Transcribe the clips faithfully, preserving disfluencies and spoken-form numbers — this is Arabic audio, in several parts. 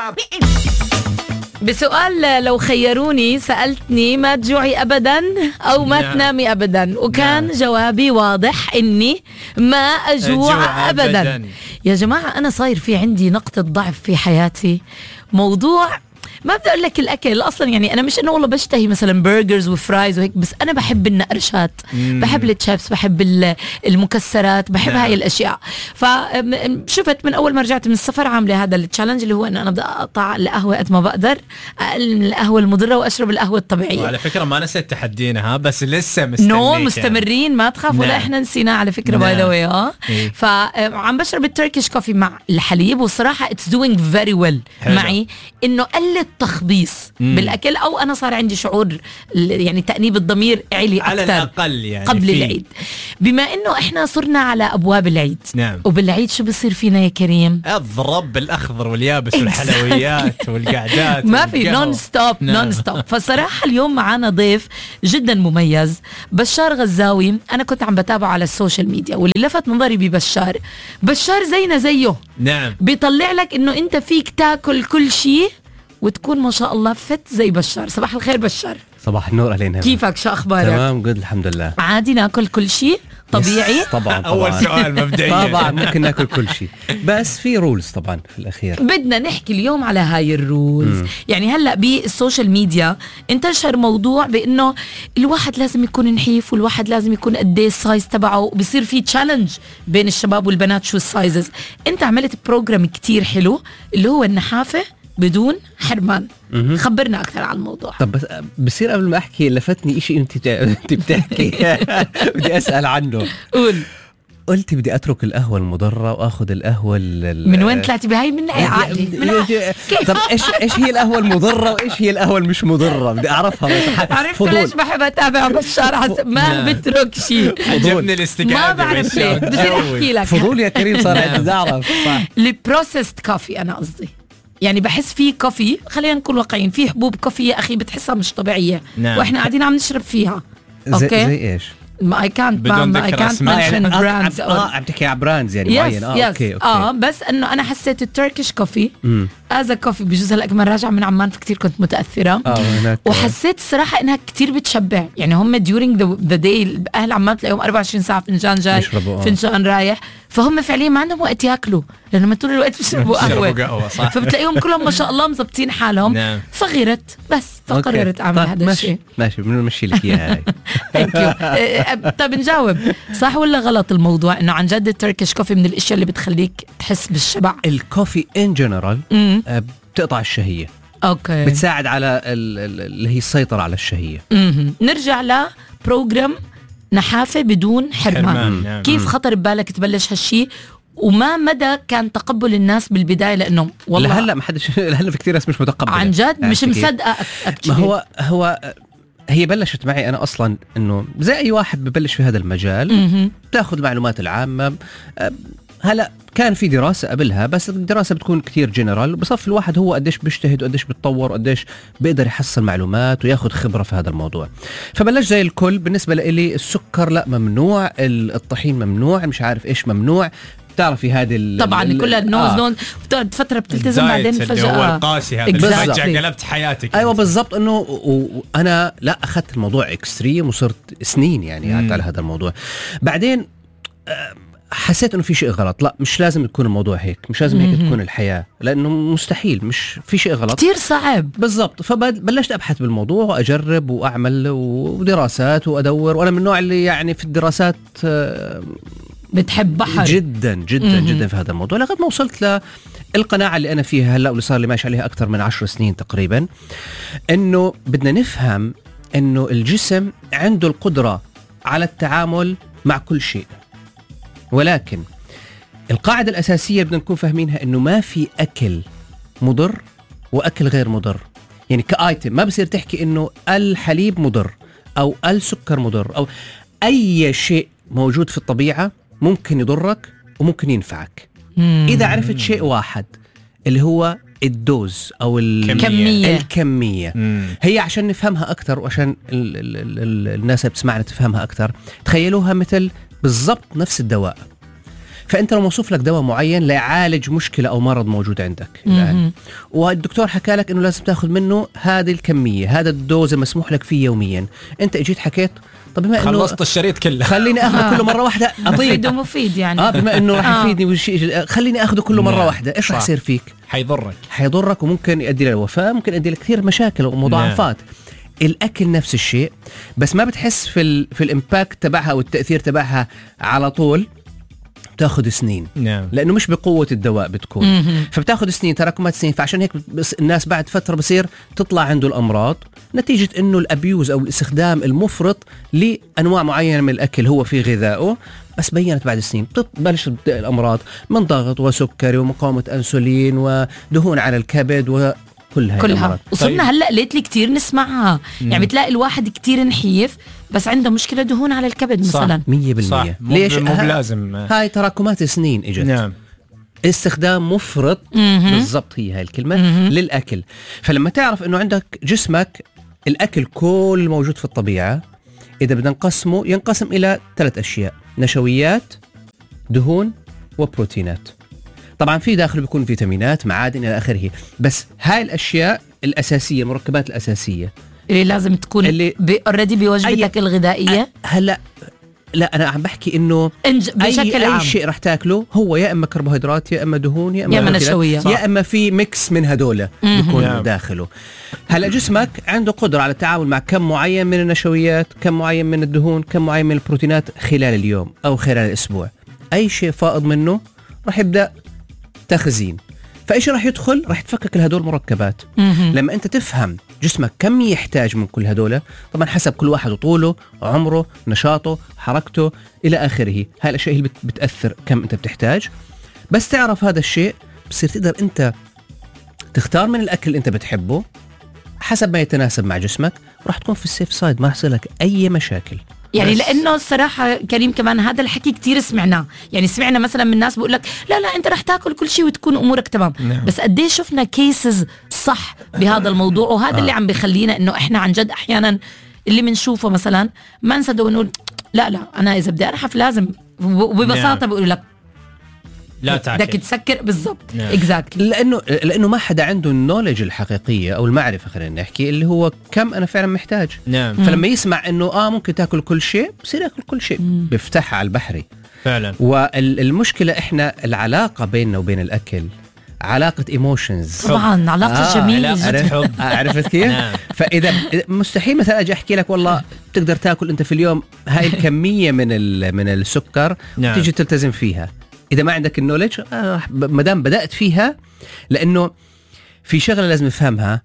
بسؤال لو خيروني سألتني ما تجوعي أبدا أو ما نعم. تنامي أبدا، وكان نعم. جوابي واضح إني ما أجوع أبدا. أبدا يا جماعة أنا صاير في عندي نقطة ضعف في حياتي، موضوع ما بدي أقول لك الأكل أصلا، يعني أنا مش إنه والله بشتهي مثلا برجرز وفرايز وهيك، بس أنا بحب النقرشات، مم. بحب التشيبس، بحب المكسرات، بحب نعم. هاي الأشياء. فشفت من أول ما رجعت من السفر عاملة هذا التشالنج اللي هو إن أنا بدأ أقطع القهوة قد ما بقدر، أقل من القهوة المضرة وأشرب القهوة الطبيعية. وعلى فكرة ما نسيت تحدينها، بس لسه مستنيك. نو مستمرين يعني. ما تخاف ولا نعم. إحنا نسينا على فكرة باي ذا واي. اه فعم بشرب التركيش كوفي مع الحليب، والصراحة it's doing very well حلو. معي إنه قلت تخبيص مم. بالأكل، أو أنا صار عندي شعور يعني تأنيب الضمير علي أكتر على الأقل يعني قبل فيه. العيد، بما إنه إحنا صرنا على أبواب العيد نعم. وبالعيد شو بصير فينا يا كريم؟ الضرب بالأخضر واليابس والحلويات والقعدات ما في نون ستوب نون ستوب. فالصراحة اليوم معنا ضيف جدا مميز، بشار غزاوي. أنا كنت عم بتابعه على السوشيال ميديا، واللي لفت نظري ببشار، بشار زينا زيه نعم، بيطلع لك إنه أنت فيك تاكل كل شيء وتكون ما شاء الله فت زي بشار. صباح الخير بشار. صباح النور علينا. كيفك؟ شو أخبارك؟ تمام جود الحمد لله. عادي ناكل كل شيء طبيعي؟ طبعا, طبعا أول سؤال مبدئيا طبعا ممكن ناكل كل شيء، بس في رولز طبعا في الأخير. بدنا نحكي اليوم على هاي الرولز. مم. يعني هلأ بالسوشيال ميديا انتشر موضوع بأنه الواحد لازم يكون نحيف، والواحد لازم يكون قديه السايز تبعه، وبصير في تشالنج بين الشباب والبنات شو السايزز. انت عملت بروجرام كتير حلو اللي هو النحافة بدون حرمان. مم. خبرنا أكثر عن الموضوع. طب بس بصير قبل ما أحكي لفتني إشي أنت أنت بتحكي بدي أسأل عنه. قول. قلتي بدي أترك القهوة المضرة وأخذ القهوة من وين طلعتي بهاي؟ من أي عقلي؟ طب إيش إيش هي القهوة المضرة وإيش هي القهوة المش مضرة؟ بدي أعرفها. عرفت ليش بحب أتابع بشار حسب ما بترك شيء. عجبني الاستقامة. ما بعرف ليه، بصير أحكي لك. فضول يا كريم صار عندي أعرف. البروسيسد كوفي أنا قصدي، يعني بحس في كوفي، خلينا نكون واقعيين، في حبوب كوفي يا أخي بتحسها مش طبيعية. نعم. وإحنا قاعدين عم نشرب فيها. زي, زي إيش؟ ما I can't I can't mention brands. اه عم تحكي على براندز يعني معين. اه اوكي اوكي اه بس انه انا حسيت التركيش كوفي از كوفي بجوز هلا كمان راجعه من عمان، فكتير كنت متاثره. اه وحسيت الصراحه انها كتير بتشبع، يعني هم during the, the day اهل عمان تلاقيهم أربعة وعشرين ساعه فنجان جاي فنجان رايح، فهم فعليا ما عندهم وقت ياكلوا لانهم طول الوقت بيشربوا قهوه، فبتلاقيهم كلهم ما شاء الله مزبطين حالهم. نعم. فغيرت بس فقررت اعمل هذا الشيء. ماشي بنمشي لك اياها هاي. طيب نجاوب صح ولا غلط الموضوع انه عن جد التركيش كوفي من الاشياء اللي بتخليك تحس بالشبع؟ الكوفي ان جنرال بتقطع الشهيه. اوكي. بتساعد على اللي هي السيطره على الشهيه. امم نرجع لبروجرام نحافه بدون حرمان. حرمان. نعم. كيف خطر ببالك تبلش هالشي، وما مدى كان تقبل الناس بالبدايه؟ لانه والله هلا ما حدش هلا في كثير ناس مش متقبله عن جد، مش مصدقه. ما هو هو هي بلشت معي أنا أصلاً إنه زي أي واحد ببلش في هذا المجال تأخذ المعلومات العامة. هلأ كان في دراسة قبلها، بس الدراسة بتكون كتير جنرال، بصف الواحد هو قديش بيجتهد وقديش بيتطور وقديش بيقدر يحصل معلومات وياخذ خبرة في هذا الموضوع. فبلش زي الكل. بالنسبة لي السكر لا ممنوع، الطحين ممنوع، مش عارف إيش ممنوع. تعرفي هذه طبعا كلها نوز آه. نوز بتقعد فتره بتلتزم بعدين فجاه هو القاسي هذا فجاه قلبت حياتك. ايوه بالضبط. انه وانا لا اخذت الموضوع اكستريم وصرت سنين يعني قعدت على هذا الموضوع. بعدين حسيت انه في شيء غلط. لا مش لازم تكون الموضوع هيك، مش لازم هيك تكون الحياه، لانه مستحيل، مش في شيء غلط كتير صعب. بالضبط. فبلشت ابحث بالموضوع واجرب واعمل ودراسات وادور، وانا من النوع اللي يعني في الدراسات بتحب بحر جدا جدا مم. جدا في هذا الموضوع، لغايه ما وصلت للقناعه اللي انا فيها هلا واللي صار لي ماشي عليها اكثر من عشر سنين تقريبا، انه بدنا نفهم انه الجسم عنده القدره على التعامل مع كل شيء، ولكن القاعده الاساسيه بدنا نكون فاهمينها انه ما في اكل مضر واكل غير مضر. يعني كايتم ما بصير تحكي انه الحليب مضر او السكر مضر، او اي شيء موجود في الطبيعه ممكن يضرك وممكن ينفعك. مم. إذا عرفت شيء واحد اللي هو الدوز أو الكمية, الكمية. هي عشان نفهمها أكتر وعشان ال ال ال الناس اللي بتسمعنا تفهمها أكتر، تخيلوها مثل بالضبط نفس الدواء. فانت لو موصوف لك دواء معين ليعالج مشكله او مرض موجود عندك الان، والدكتور حكى لك انه لازم تاخذ منه هذه الكميه، هذا الدوز المسموح لك فيه يوميا، انت اجيت حكيت طب بما انه خلصت الشريط كله خليني اخذه آه. كله مره واحده مفيد ومفيد يعني اه بما انه راح آه. يفيدني والشيء خليني اخذه كله مره نعم. واحده، ايش راح يصير فيك؟ حيضرك حيضرك وممكن يؤدي للوفاه، ممكن يؤدي لكثير مشاكل ومضاعفات. نعم. الاكل نفس الشيء، بس ما بتحس في ال في الامباكت تبعها او التاثير تبعها على طول، بتاخذ سنين. نعم. لانه مش بقوه الدواء بتكون، مم. فبتاخذ سنين، تراكمات سنين. فعشان هيك بس الناس بعد فتره بصير تطلع عنده الامراض نتيجه انه الابيوز او الاستخدام المفرط لانواع معينه من الاكل هو في غذائه، بس بينت بعد سنين بتبلش الامراض من ضغط وسكري ومقاومه انسولين ودهون على الكبد و كل هاي كلها. وصلنا هلا ليتلي كتير نسمعها. مم. يعني بتلاقي الواحد كتير نحيف بس عنده مشكله دهون على الكبد مثلا. مية بالمية. ليش؟ مو بلازم. هاي تراكمات سنين اجت. نعم. استخدام مفرط بالضبط، هي هاي الكلمه مم. للاكل. فلما تعرف انه عندك جسمك الاكل كل الموجود في الطبيعه، اذا بدنا نقسمه ينقسم الى ثلاث اشياء: نشويات، دهون، وبروتينات. طبعا في داخل بيكون فيتامينات، معادن الى اخره، بس هاي الاشياء الاساسيه، المركبات الاساسيه اللي لازم تكون اللي اوريدي بوجبتك الغذائيه. هلا لا انا عم بحكي انه بشكل أي, عام اي شيء رح تاكله هو يا اما كربوهيدرات يا اما دهون يا اما, يا أما نشوية، يا اما في ميكس من هدول بيكون نعم. داخله. هلا جسمك عنده قدره على التعامل مع كم معين من النشويات، كم معين من الدهون، كم معين من البروتينات خلال اليوم او خلال الاسبوع. اي شيء فائض منه رح يبدا تخزين، فايش راح يدخل؟ راح تفكك الهدول المركبات. لما انت تفهم جسمك كم يحتاج من كل هدول، طبعا حسب كل واحد وطوله، عمره، نشاطه، حركته الى اخره، هاي الاشياء اللي بتاثر كم انت بتحتاج. بس تعرف هذا الشيء بصير تقدر انت تختار من الاكل اللي انت بتحبه حسب ما يتناسب مع جسمك، وراح تكون في السيف سايد، ما راح يصير لك اي مشاكل. يعني لانه الصراحه كريم كمان هذا الحكي كتير سمعناه، يعني سمعنا مثلا من ناس بقول لك لا لا انت رح تاكل كل شيء وتكون امورك تمام. نعم. بس قد ايه شفنا كيسز صح بهذا الموضوع، وهذا آه. اللي عم بيخلينا انه احنا عن جد احيانا اللي بنشوفه مثلا ما نصدق ونقول لا لا انا اذا بدي ارحف لازم، وببساطه نعم. بقول لك لا تاكل، بدك تسكر بالضبط. نعم. اكزاكتلي. لانه لانه ما حدا عنده النولج الحقيقيه او المعرفه، خلينا نحكي اللي هو كم انا فعلا محتاج. نعم. فلما يسمع انه اه ممكن تاكل كل شيء، بصير ياكل كل شيء، بيفتحها على البحري فعلا. والمشكله احنا العلاقه بيننا وبين الاكل علاقه ايموشنز طبعا، علاقه آه جميله جدا. حب. عرفت كيف؟ نعم. فاذا مستحيل مثلا اجي احكي لك والله بتقدر تاكل انت في اليوم هاي الكميه من من السكر نعم. تيجي تلتزم فيها إذا ما عندك النولج. آه ما دام بدأت فيها، لأنه في شغلة لازم نفهمها،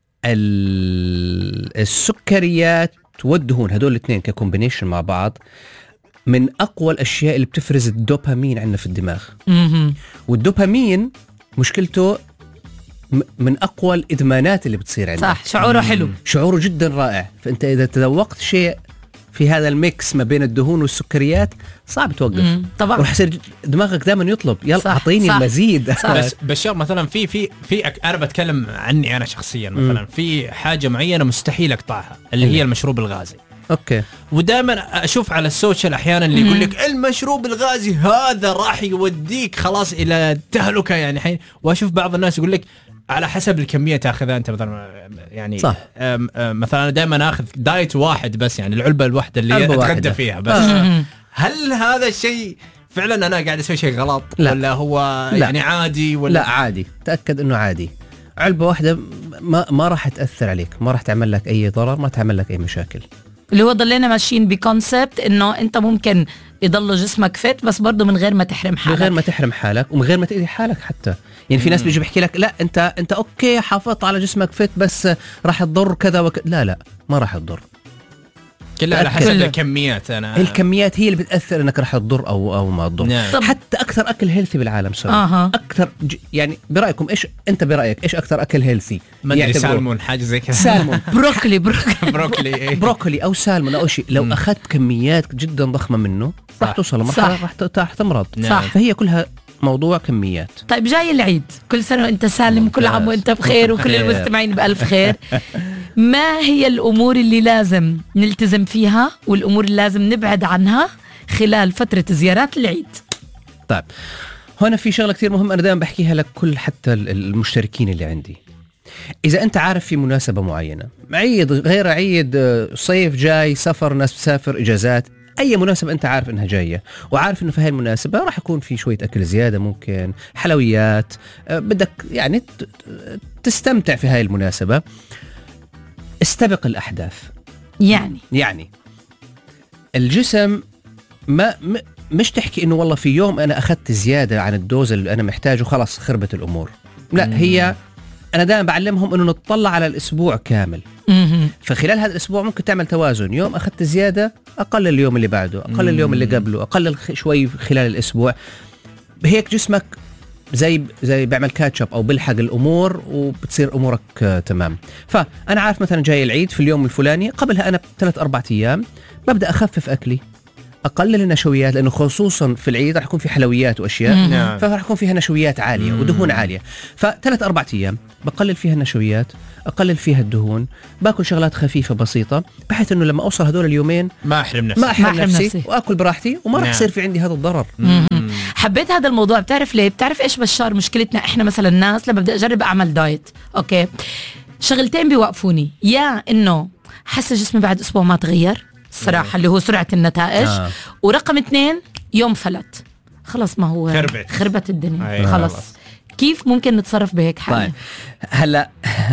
السكريات والدهون هدول الاثنين ككومبينيشن مع بعض من أقوى الأشياء اللي بتفرز الدوبامين عندنا في الدماغ. والدوبامين مشكلته من أقوى الإدمانات اللي بتصير عندنا. صح، شعوره حلو، شعوره جدا رائع. فأنت إذا تذوقت شيء في هذا الميكس ما بين الدهون والسكريات صعب توقف. طبعا راح يصير دماغك دائما يطلب يلا اعطيني المزيد. بس بشار مثلا في في في انا بتكلم عني انا شخصيا مثلا، في حاجه معينه مستحيل اقطعها اللي هي المشروب الغازي. اوكي. ودائما اشوف على السوشيال احيانا اللي يقول لك المشروب الغازي هذا راح يوديك خلاص الى التهلكه يعني حين، واشوف بعض الناس يقول لك على حسب الكميه تاخذها انت مثلا يعني. صح. أم أم مثلا انا دائما اخذ دايت واحد بس، يعني العلبه الواحده اللي اتغدى فيها بس. آه. هل هذا الشيء فعلا انا قاعد اسوي شيء غلط؟ لا. ولا هو لا. يعني عادي ولا؟ لا عادي، تاكد انه عادي. علبه واحده ما ما راح تاثر عليك، ما راح تعمل لك اي ضرر، ما تعمل لك اي مشاكل. اللي هو ضلينا ماشيين بكونسبت انه انت ممكن يضل جسمك فت بس برضه من غير ما تحرم حالك، من غير ما تحرم حالك ومن غير ما تأذي حالك حتى. يعني في ناس بيجي بيحكي لك لا انت انت اوكي حافظت على جسمك فت بس راح تضر كذا وكذا. لا لا ما راح تضر، كلها على حسب الكميات. انا الكميات هي اللي بتاثر انك راح تضر او او ما تضر. نعم. حتى اكثر اكل هيلثي بالعالم سوا. آه. اكثر ج... يعني برايكم ايش انت برايك ايش اكثر اكل هيلثي؟ يعني سالمون حاجه زي كذا. سالمون بروكلي بروكلي بروكلي بروكلي او سالمون او شيء. لو اخذت كميات جدا ضخمه منه راح توصل لمرحله راح راح تمرض. نعم. فهي كلها موضوع كميات. طيب جاي العيد، كل سنه وانت سالم، كل عام وانت بخير، وكل المستمعين بألف خير. ما هي الأمور اللي لازم نلتزم فيها والأمور اللي لازم نبعد عنها خلال فترة زيارات العيد؟ طيب هنا في شغله كثير مهمه انا دائما بحكيها لكل حتى المشتركين اللي عندي. اذا انت عارف في مناسبه معينه، عيد غير عيد، صيف جاي، سفر، ناس بتسافر، اجازات، اي مناسبه انت عارف انها جايه وعارف انه في هاي المناسبه راح يكون في شويه اكل زياده، ممكن حلويات، بدك يعني تستمتع في هاي المناسبه، استبق الاحداث. يعني يعني الجسم ما م مش تحكي انه والله في يوم انا اخذت زياده عن الدوز اللي انا محتاجه خلاص خربت الامور. لا مم. هي انا دائما بعلمهم انه نطلع على الاسبوع كامل. مم. فخلال هذا الاسبوع ممكن تعمل توازن، يوم اخذت زياده اقل اليوم اللي بعده، اقل مم. اليوم اللي قبله، اقل شوي خلال الاسبوع. هيك جسمك زي زي بيعمل كاتشب او بلحق الامور وبتصير امورك آه تمام. فانا عارف مثلا جاي العيد في اليوم الفلاني، قبلها انا بثلاث اربع ايام ببدا اخفف اكلي، اقلل النشويات، لانه خصوصا في العيد راح يكون في حلويات واشياء، فراح يكون فيها نشويات عاليه ودهون عاليه. فثلاث اربع ايام بقلل فيها النشويات، اقلل فيها الدهون، باكل شغلات خفيفه بسيطه، بحيث انه لما اوصل هذول اليومين ما احرم نفسي ما احرم نفسي, نفسي واكل براحتي وما راح يصير في عندي هذا الضرر. حبيت هذا الموضوع. بتعرف ليه؟ بتعرف ايش بشار مشكلتنا احنا مثلا الناس لما بدي اجرب اعمل دايت، اوكي شغلتين بيوقفوني، يا انه حس جسمي بعد اسبوع ما تغير الصراحه اللي هو سرعه النتائج، آه. ورقم اثنين يوم فلت خلص، ما هو خربت خربت الدنيا خلص. كيف ممكن نتصرف بهيك حالة؟ طيب. هلا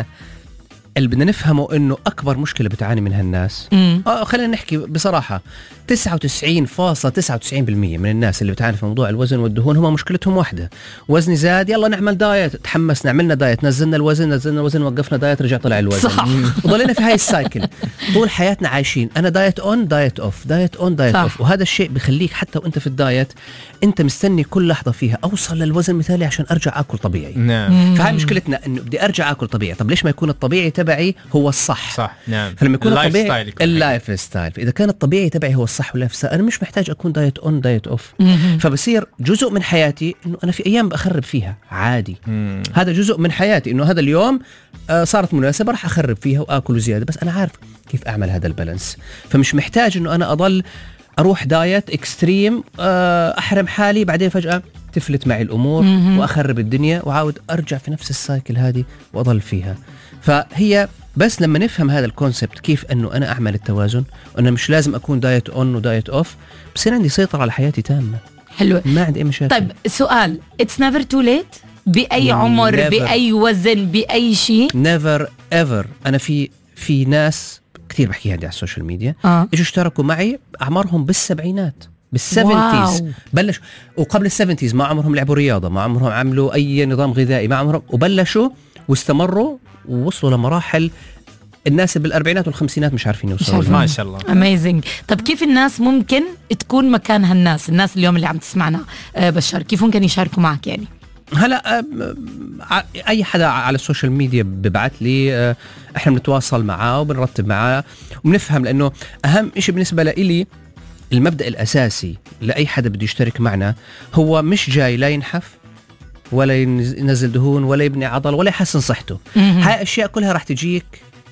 اللي بدنا نفهمه انه اكبر مشكله بتعاني منها الناس، اه خلينا نحكي بصراحه، تسعة وتسعين فاصلة تسعة وتسعين بالمية من الناس اللي بتعاني في موضوع الوزن والدهون هم مشكلتهم واحده، وزني زاد يلا نعمل دايت، تحمسنا عملنا دايت، نزلنا الوزن نزلنا الوزن وقفنا دايت، رجع طلع الوزن، صح. وضلينا في هاي السايكل طول حياتنا عايشين، انا دايت اون دايت اوف دايت اون دايت اوف، وهذا الشيء بخليك حتى وانت في الدايت انت مستني كل لحظه فيها اوصل للوزن مثالي عشان ارجع اكل طبيعي. نعم. فهاي مشكلتنا، انه بدي ارجع اكل طبيعي. طب ليش ما يكون الطبيعي تبعي هو الصح؟ صح. نعم. فلما يكون الطبيعي اللايف ستايل، فاذا كان الطبيعي تبعي هو الصح واللايف ستايل، انا مش محتاج اكون دايت اون دايت اوف. فبصير جزء من حياتي انه انا في ايام بخرب فيها عادي. مم. هذا جزء من حياتي، انه هذا اليوم آه صارت مناسبه راح اخرب فيها واكل زياده، بس انا عارف كيف اعمل هذا البالانس. فمش محتاج انه انا اضل اروح دايت اكستريم، آه احرم حالي بعدين فجاه تفلت معي الامور مم. واخرب الدنيا وعاود ارجع في نفس السايكل هذه واضل فيها. فهي بس لما نفهم هذا الكونسبت كيف انه انا اعمل التوازن، وانا مش لازم اكون دايت اون ودايت اوف، بصير عندي سيطره على حياتي تامه. حلو، ما عندي اي مشاكل. طيب سؤال، اتس نيفر تو ليت باي عمر never. باي وزن باي شيء؟ نيفر ايفر. انا في في ناس كثير بحكيها عندي على السوشيال ميديا آه. اجوا اشتركوا معي اعمارهم بالسبعينات بالسفنتيز، بلش وقبل السفنتيز ما عمرهم لعبوا رياضه، ما عمرهم عملوا اي نظام غذائي، ما عمرهم، وبلشوا واستمروا ووصلوا لمراحل الناس بالأربعينات والخمسينات مش عارفين يوصلوا. ما شاء الله اميزنج. طب كيف الناس ممكن تكون مكان هالناس، الناس اليوم اللي عم تسمعنا آه بشار، كيف ممكن يشاركوا معك يعني؟ هلا اي حدا على السوشيال ميديا ببعث لي، آه احنا بنتواصل معاه وبنرتب معاه وبنفهم، لانه اهم شيء بالنسبه لي المبدأ الاساسي لاي حدا بده يشترك معنا هو مش جاي لا ينحف ولا ينزل دهون ولا يبني عضل ولا يحسن صحته. هاي الاشياء كلها راح تجيك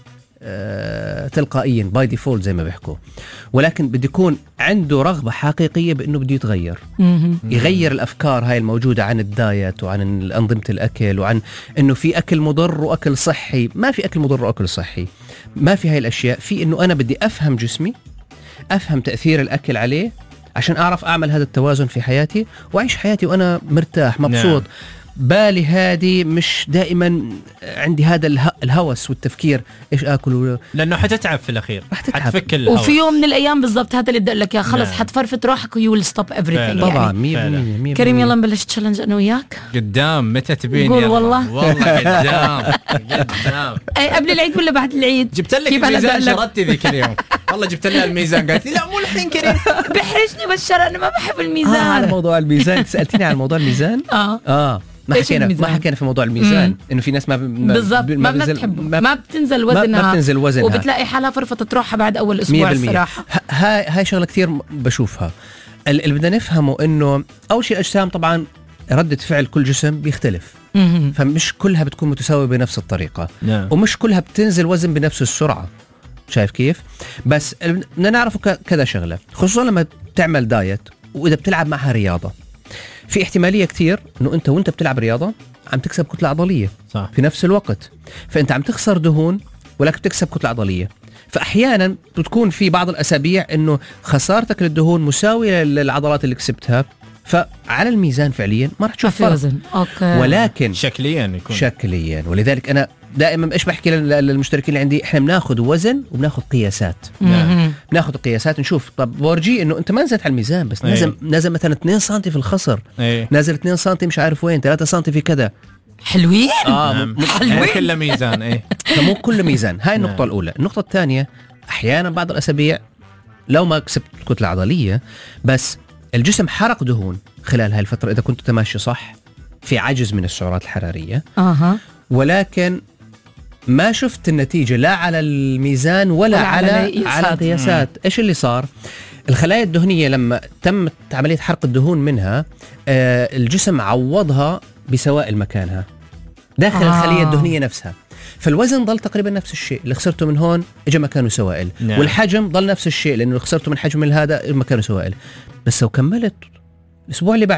آه تلقائيا باي ديفولت زي ما بيحكوا، ولكن بده يكون عنده رغبة حقيقية بانه بده يتغير، يغير الافكار هاي الموجودة عن الدايت وعن انظمة الاكل وعن انه في اكل مضر واكل صحي. ما في اكل مضر واكل صحي، ما في هاي الاشياء. في انه انا بدي افهم جسمي، افهم تأثير الاكل عليه عشان اعرف اعمل هذا التوازن في حياتي واعيش حياتي وانا مرتاح مبسوط. نعم. بالي هادي، مش دائما عندي هذا اله... الهوس والتفكير ايش اكل، لانه حتتعب في الاخير، حتفك الهوس. وفي يوم من الايام بالضبط هذا اللي بدي اقول لك يا خلص، نعم. حتفرفت روحك ويو ويل ستوب ايفريثينج. طبعا مية بالمية. كريم يلا نبلش تشالنج انا وياك قدام. متى تبين؟ قول والله والله قدام قدام. اي قبل العيد ولا بعد العيد؟ جبت لك الميزان، شردتي ذيك اليوم والله جبت لها الميزان، قالت لي لا مو الحين كريم. بحرجني بشر، انا ما بحب الميزان. آه على موضوع الميزان سألتني عن موضوع الميزان. اه اه ما حكينا ما حكينا في موضوع الميزان، انه في ناس ما بالضبط ما, ما بتحب ما, ما بتنزل وزنها ما بتنزل وزنها وبتلاقي حالها فرفطت روحها بعد اول اسبوع. الصراحه هاي هاي شغله كثير بشوفها. اللي بدنا نفهمه انه اول شيء الاجسام طبعا ردة فعل كل جسم بيختلف، فمش كلها بتكون متساويه بنفس الطريقه، نعم. ومش كلها بتنزل وزن بنفس السرعه. شايف كيف؟ بس بدنا نعرفه كذا شغله، خصوصا لما تعمل دايت واذا بتلعب معها رياضه. في احتماليه كتير انه انت وانت بتلعب رياضه عم تكسب كتله عضليه صح. في نفس الوقت، فانت عم تخسر دهون ولكن بتكسب كتله عضليه. فاحيانا بتكون في بعض الاسابيع انه خسارتك للدهون مساويه للعضلات اللي كسبتها، فعلى الميزان فعليا ما راح تشوف فرق. أوكي. ولكن شكليا يكون شكليا. ولذلك انا دائما ايش بحكي للمشتركين اللي عندي، احنا بناخذ وزن وبناخذ قياسات. نعم. بناخذ قياسات نشوف، طب بورجي انه انت ما نزلت على الميزان بس نازل أيه. نازل مثلا اثنين سنتي في الخصر، أيه. نازل اثنين سنتي مش عارف وين، ثلاثة سنتي في كذا. حلوين. اه نعم. م- حلوين كل ميزان. ايه مو كل ميزان. هاي النقطه نعم. الاولى. النقطه الثانيه، احيانا بعض الاسابيع لو ما كسبت كتله عضليه بس الجسم حرق دهون خلال هاي الفتره اذا كنت تماشي صح، في عجز من السعرات الحراريه، اها ولكن ما شفت النتيجة لا على الميزان ولا, ولا على على على القياسات. ايش اللي صار؟ الخلايا الدهنية لما تمت عملية حرق الدهون منها، آه الجسم عوضها بسوائل مكانها داخل آه. الخلية الدهنية نفسها، فالوزن ضل تقريبا نفس الشيء، اللي خسرته من هون اجى مكانه سوائل. نعم. والحجم ضل نفس الشيء لانه خسرته من حجم هذا مكانه سوائل. بس لو كملت الاسبوع اللي بعد